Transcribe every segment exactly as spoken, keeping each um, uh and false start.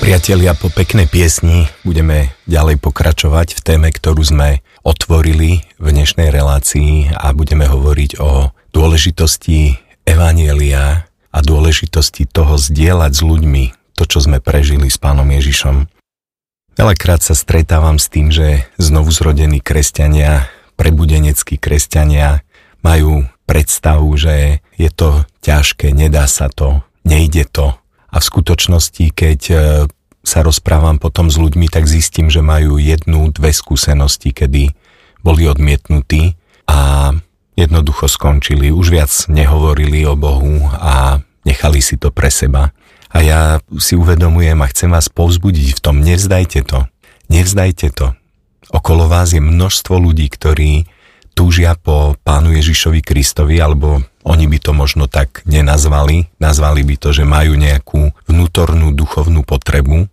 Priatelia, po peknej piesni budeme ďalej pokračovať v téme, ktorú sme otvorili v dnešnej relácii a budeme hovoriť o dôležitosti evanjelia a dôležitosti toho zdieľať s ľuďmi to, čo sme prežili s Pánom Ježišom. Veľakrát sa stretávam s tým, že znovuzrodení kresťania, prebudeneckí kresťania majú predstavu, že je to ťažké, nedá sa to, nejde to. A v skutočnosti, keď sa rozprávam potom s ľuďmi, tak zistím, že majú jednu, dve skúsenosti, kedy boli odmietnutí a jednoducho skončili. Už viac nehovorili o Bohu a nechali si to pre seba. A ja si uvedomujem a chcem vás povzbudiť v tom, nevzdajte to. Nevzdajte to. Okolo vás je množstvo ľudí, ktorí túžia po Pánu Ježišovi Kristovi, alebo oni by to možno tak nenazvali. Nazvali by to, že majú nejakú vnútornú duchovnú potrebu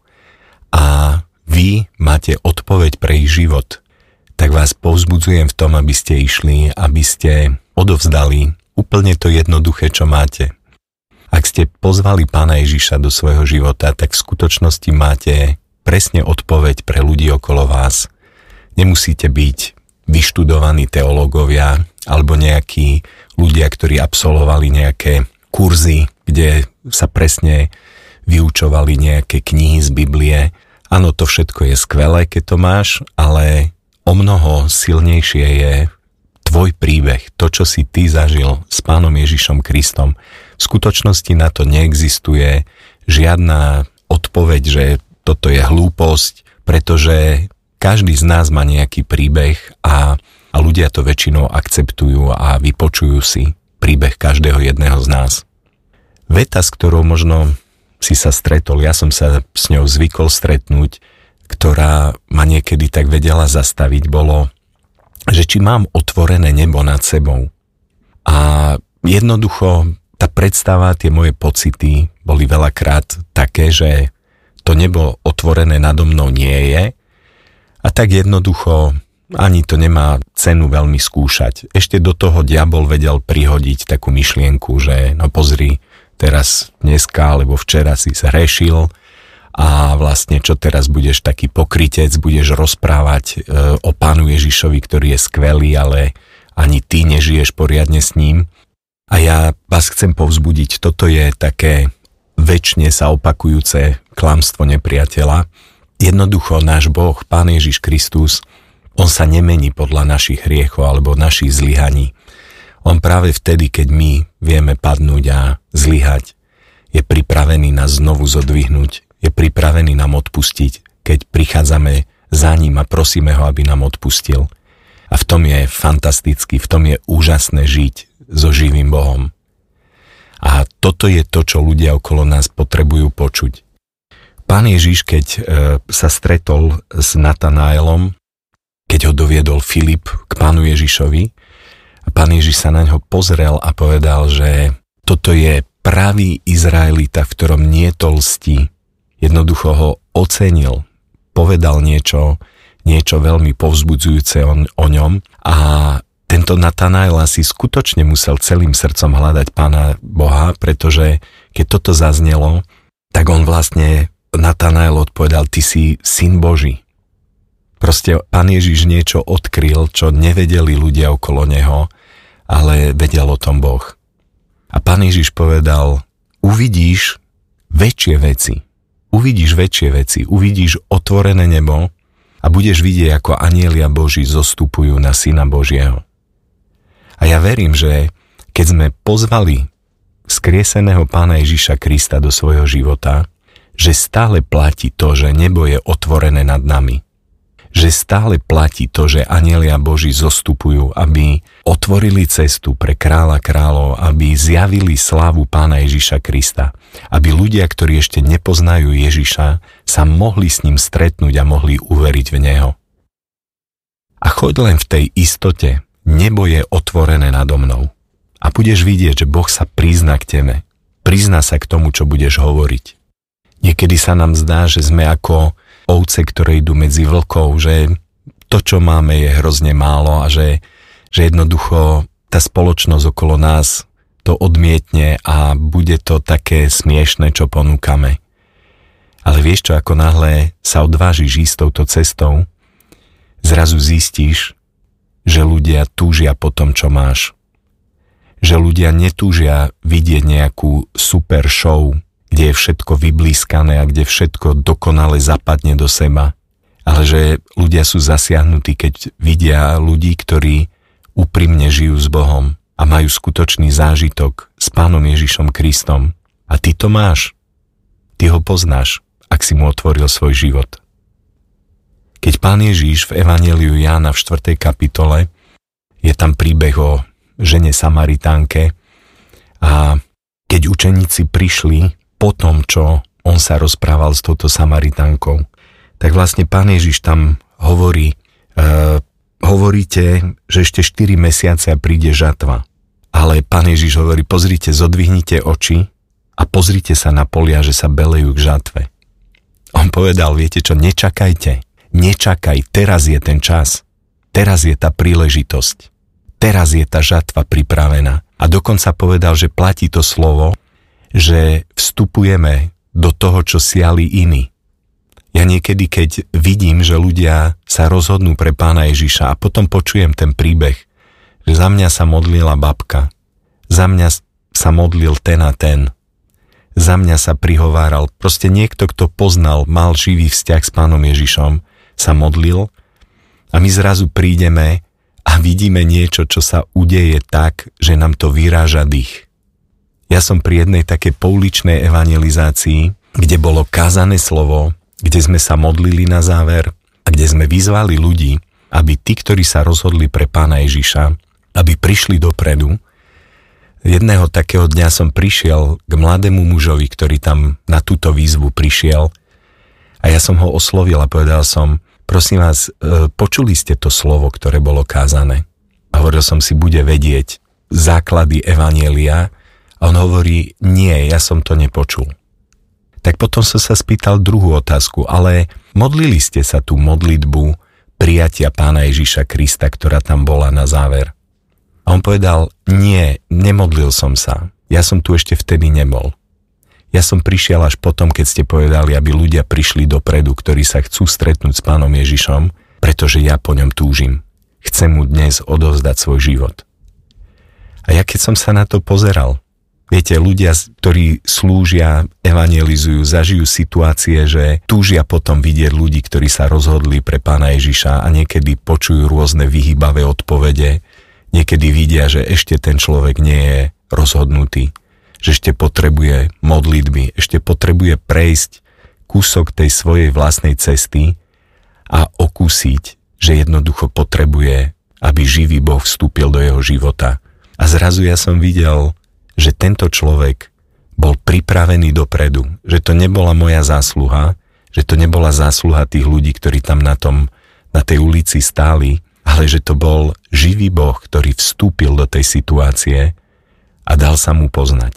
a vy máte odpoveď pre ich život. Tak vás povzbudzujem v tom, aby ste išli, aby ste odovzdali úplne to jednoduché, čo máte. Ak ste pozvali Pána Ježiša do svojho života, tak v skutočnosti máte presne odpoveď pre ľudí okolo vás. Nemusíte byť vyštudovaní teológovia alebo nejakí ľudia, ktorí absolvovali nejaké kurzy, kde sa presne vyučovali nejaké knihy z Biblie. Áno, to všetko je skvelé, keď to máš, ale o mnoho silnejšie je tvoj príbeh, to, čo si ty zažil s Pánom Ježišom Kristom. V skutočnosti na to neexistuje žiadna odpoveď, že toto je hlúposť, pretože každý z nás má nejaký príbeh a, a ľudia to väčšinou akceptujú a vypočujú si príbeh každého jedného z nás. Veta, s ktorou možno si sa stretol, ja som sa s ňou zvykol stretnúť, ktorá ma niekedy tak vedela zastaviť, bolo, že či mám otvorené nebo nad sebou. A jednoducho tá predstava, tie moje pocity boli veľakrát také, že to nebo otvorené nado mnou nie je a tak jednoducho ani to nemá cenu veľmi skúšať. Ešte do toho diabol vedel prihodiť takú myšlienku, že no pozri, teraz, dneska alebo včera si zhrešil a vlastne čo teraz budeš taký pokrytec, budeš rozprávať e, o Pánu Ježišovi, ktorý je skvelý, ale ani ty nežiješ poriadne s ním. A ja vás chcem povzbudiť, toto je také večne sa opakujúce klamstvo nepriateľa. Jednoducho náš Boh, Pán Ježiš Kristus, on sa nemení podľa našich hriechov alebo našich zlyhaní. On práve vtedy, keď my vieme padnúť a zlyhať, je pripravený nás znovu zodvihnúť, je pripravený nám odpustiť, keď prichádzame za ním a prosíme ho, aby nám odpustil. A v tom je fantasticky, v tom je úžasné žiť so živým Bohom. A toto je to, čo ľudia okolo nás potrebujú počuť. Pán Ježiš, keď e, sa stretol s Natanaelom, keď ho doviedol Filip k Pánu Ježišovi, a Pán Ježiš sa na ňo pozrel a povedal, že toto je pravý Izraelita, v ktorom nie to lstí. Jednoducho ho ocenil, povedal niečo, niečo veľmi povzbudzujúce o, o ňom a tento Natanael si skutočne musel celým srdcom hľadať Pána Boha, pretože keď toto zaznelo, tak on vlastne, Natanael odpovedal, ty si syn Boží. Proste Pán Ježiš niečo odkryl, čo nevedeli ľudia okolo neho, ale vedel o tom Boh. A Pán Ježiš povedal, uvidíš väčšie veci. Uvidíš väčšie veci, uvidíš otvorené nebo a budeš vidieť, ako anjelia Boží zostupujú na Syna Božieho. A ja verím, že keď sme pozvali skrieseného Pána Ježiša Krista do svojho života, že stále platí to, že nebo je otvorené nad nami. Že stále platí to, že anjelia Boží zostupujú, aby otvorili cestu pre kráľa kráľov, aby zjavili slávu Pána Ježiša Krista, aby ľudia, ktorí ešte nepoznajú Ježiša, sa mohli s ním stretnúť a mohli uveriť v Neho. A choď len v tej istote, nebo je otvorené nado mnou. A budeš vidieť, že Boh sa prizná k tebe. Prizná sa k tomu, čo budeš hovoriť. Niekedy sa nám zdá, že sme ako ovce, ktoré idú medzi vlkov, že to, čo máme, je hrozne málo a že, že jednoducho tá spoločnosť okolo nás to odmietne a bude to také smiešné, čo ponúkame. Ale vieš čo, ako náhle sa odvážiš ísť touto cestou, zrazu zistíš, že ľudia túžia po tom, čo máš. Že ľudia netúžia vidieť nejakú super show, kde je všetko vyblískané a kde všetko dokonale zapadne do seba. Ale že ľudia sú zasiahnutí, keď vidia ľudí, ktorí úprimne žijú s Bohom a majú skutočný zážitok s Pánom Ježišom Kristom. A ty to máš. Ty ho poznáš, ak si mu otvoril svoj život. Keď Pán Ježiš v Evanjeliu Jána v štvrtej kapitole, je tam príbeh o žene Samaritánke a keď učeníci prišli po tom, čo on sa rozprával s touto Samaritánkou, tak vlastne Pán Ježiš tam hovorí, e, hovoríte, že ešte štyri mesiace a príde žatva. Ale Pán Ježiš hovorí, pozrite, zodvihnite oči a pozrite sa na polia, že sa belejú k žatve. On povedal, viete čo, nečakajte, nečakaj, teraz je ten čas, teraz je tá príležitosť, teraz je tá žatva pripravená. A dokonca povedal, že platí to slovo, že vstupujeme do toho, čo siali iní. Ja niekedy, keď vidím, že ľudia sa rozhodnú pre Pána Ježiša a potom počujem ten príbeh, že za mňa sa modlila babka, za mňa sa modlil ten a ten, za mňa sa prihováral, proste niekto, kto poznal, mal živý vzťah s Pánom Ježišom, sa modlil a my zrazu prídeme a vidíme niečo, čo sa udeje tak, že nám to vyráža dých. Ja som pri jednej takej pouličnej evangelizácii, kde bolo kázané slovo, kde sme sa modlili na záver a kde sme vyzvali ľudí, aby tí, ktorí sa rozhodli pre Pána Ježiša, aby prišli dopredu. Jedného takého dňa som prišiel k mladému mužovi, ktorý tam na túto výzvu prišiel a ja som ho oslovil a povedal som, prosím vás, počuli ste to slovo, ktoré bolo kázané? A hovoril som si, bude vedieť základy evanjelia a on hovorí, nie, ja som to nepočul. Tak potom som sa spýtal druhú otázku, ale modlili ste sa tú modlitbu prijatia Pána Ježiša Krista, ktorá tam bola na záver? A on povedal, nie, nemodlil som sa, ja som tu ešte vtedy nebol. Ja som prišiel až potom, keď ste povedali, aby ľudia prišli dopredu, ktorí sa chcú stretnúť s Pánom Ježišom, pretože ja po ňom túžim. Chcem mu dnes odovzdať svoj život. A ja keď som sa na to pozeral, viete, ľudia, ktorí slúžia, evangelizujú, zažijú situácie, že túžia potom vidieť ľudí, ktorí sa rozhodli pre Pána Ježiša a niekedy počujú rôzne vyhýbavé odpovede, niekedy vidia, že ešte ten človek nie je rozhodnutý, že ešte potrebuje modlitby, ešte potrebuje prejsť kúsok tej svojej vlastnej cesty a okúsiť, že jednoducho potrebuje, aby živý Boh vstúpil do jeho života. A zrazu ja som videl, že tento človek bol pripravený dopredu, že to nebola moja zásluha, že to nebola zásluha tých ľudí, ktorí tam na tom, na tej ulici stáli, ale že to bol živý Boh, ktorý vstúpil do tej situácie a dal sa mu poznať.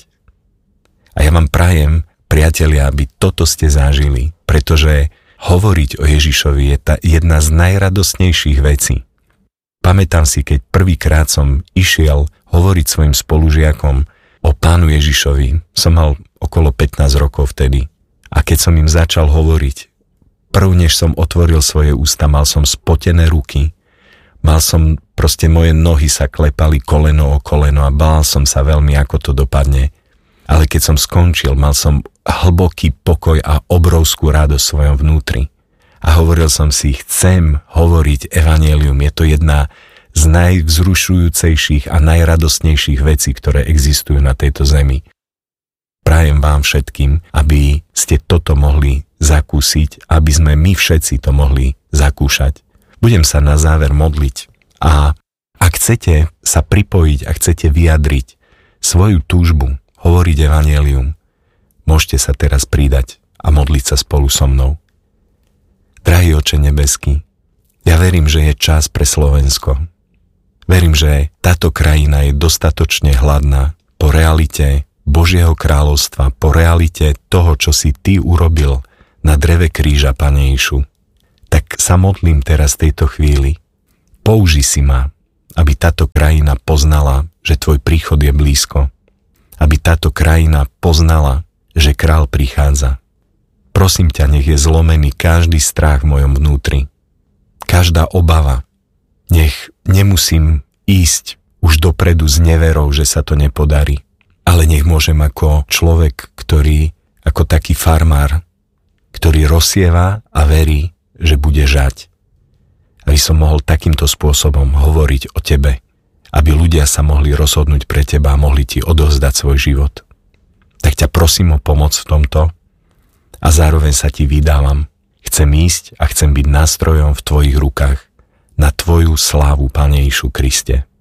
A ja vám prajem, priatelia, aby toto ste zažili, pretože hovoriť o Ježišovi je tá jedna z najradostnejších vecí. Pamätám si, keď prvýkrát som išiel hovoriť svojim spolužiakom o Pánu Ježišovi, som mal okolo pätnásť rokov vtedy. A keď som im začal hovoriť, prv než som otvoril svoje ústa, mal som spotené ruky, mal som, proste moje nohy sa klepali koleno o koleno a bál som sa veľmi, ako to dopadne. Ale keď som skončil, mal som hlboký pokoj a obrovskú radosť v svojom vnútri. A hovoril som si, chcem hovoriť evanjelium, je to jedna z najvzrušujúcejších a najradostnejších vecí, ktoré existujú na tejto zemi. Prajem vám všetkým, aby ste toto mohli zakúsiť, aby sme my všetci to mohli zakúšať. Budem sa na záver modliť a ak chcete sa pripojiť a chcete vyjadriť svoju túžbu, hovoriť evanjelium, môžete sa teraz pridať a modliť sa spolu so mnou. Drahý Oče nebeský, ja verím, že je čas pre Slovensko. Verím, že táto krajina je dostatočne hladná po realite Božieho kráľovstva, po realite toho, čo si Ty urobil na dreve kríža, Pane Ježišu. Tak sa modlím teraz v tejto chvíli. Použi si ma, aby táto krajina poznala, že Tvoj príchod je blízko. Aby táto krajina poznala, že král prichádza. Prosím ťa, nech je zlomený každý strach v mojom vnútri. Každá obava. Nech nemusím ísť už dopredu s neverou, že sa to nepodarí. Ale nech môžem ako človek, ktorý, ako taký farmár, ktorý rozsieva a verí, že bude žať. Aby som mohol takýmto spôsobom hovoriť o tebe, aby ľudia sa mohli rozhodnúť pre teba a mohli ti odovzdať svoj život. Tak ťa prosím o pomoc v tomto a zároveň sa ti vydávam. Chcem ísť a chcem byť nástrojom v tvojich rukách na tvoju slávu, Pane Ježišu Kriste.